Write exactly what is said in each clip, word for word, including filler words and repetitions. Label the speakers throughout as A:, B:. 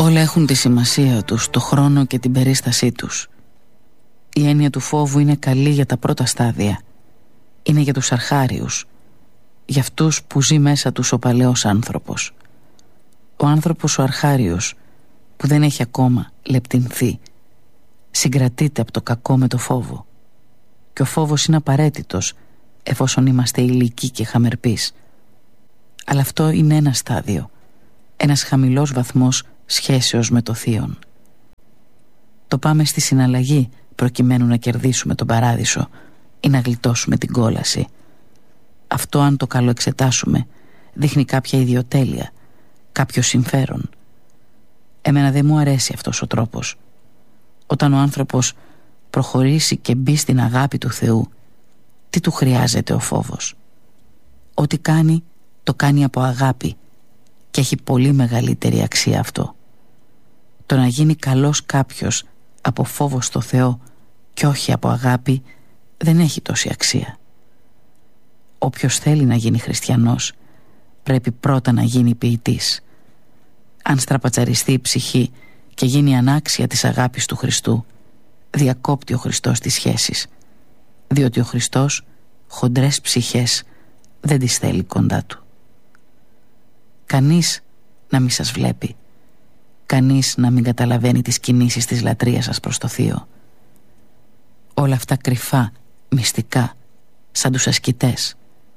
A: Όλα έχουν τη σημασία τους, το χρόνο και την περίστασή τους. Η έννοια του φόβου είναι καλή για τα πρώτα στάδια. Είναι για τους αρχάριους, για αυτούς που ζει μέσα τους ο παλαιός άνθρωπος. Ο άνθρωπος ο αρχάριος που δεν έχει ακόμα λεπτυνθεί συγκρατείται από το κακό με το φόβο. Και ο φόβος είναι απαραίτητος εφόσον είμαστε ηλικοί και χαμερπείς. Αλλά αυτό είναι ένα στάδιο, ένας χαμηλός βαθμός σχέσεως με το θείον. Το πάμε στη συναλλαγή προκειμένου να κερδίσουμε τον παράδεισο ή να γλιτώσουμε την κόλαση. Αυτό, αν το καλοεξετάσουμε, δείχνει κάποια ιδιοτέλεια, κάποιο συμφέρον. Εμένα δεν μου αρέσει αυτός ο τρόπος. Όταν ο άνθρωπος προχωρήσει και μπει στην αγάπη του Θεού, τι του χρειάζεται ο φόβος? Ό,τι κάνει, το κάνει από αγάπη και έχει πολύ μεγαλύτερη αξία αυτό. Το να γίνει καλός κάποιος από φόβο στο Θεό και όχι από αγάπη δεν έχει τόση αξία. Όποιος θέλει να γίνει χριστιανός πρέπει πρώτα να γίνει ποιητής. Αν στραπατσαριστεί η ψυχή και γίνει ανάξια της αγάπης του Χριστού, διακόπτει ο Χριστός τις σχέσεις, διότι ο Χριστός χοντρές ψυχές δεν τις θέλει κοντά του. Κανείς να μην σας βλέπει, κανείς να μην καταλαβαίνει τις κινήσεις της λατρείας σας προς το Θείο. Όλα αυτά κρυφά, μυστικά, σαν τους ασκητές.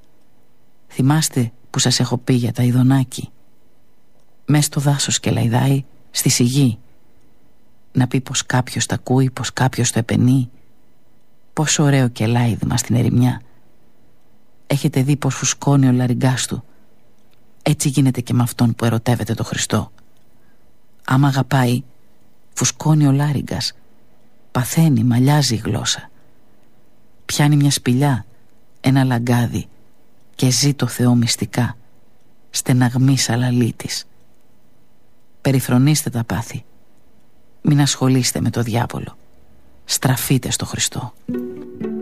A: Θυμάστε που σας έχω πει για τα ειδονάκι? Μες στο δάσος και λαϊδάει στη σιγή, να πει πως κάποιος τα ακούει, πως κάποιος το επενεί. Πόσο ωραίο και λάιδημα στην ερημιά. Έχετε δει πως φουσκώνει ο λαριγκάς του? Έτσι γίνεται και με αυτόν που ερωτεύεται το Χριστό. Άμα αγαπάει, φουσκώνει ο λάριγκας, παθαίνει, μαλλιάζει η γλώσσα. Πιάνει μια σπηλιά, ένα λαγκάδι και ζει το Θεό μυστικά, στεναγμής αλαλήτης. Περιφρονήστε τα πάθη. Μην ασχολείστε με το διάβολο. Στραφείτε στο Χριστό.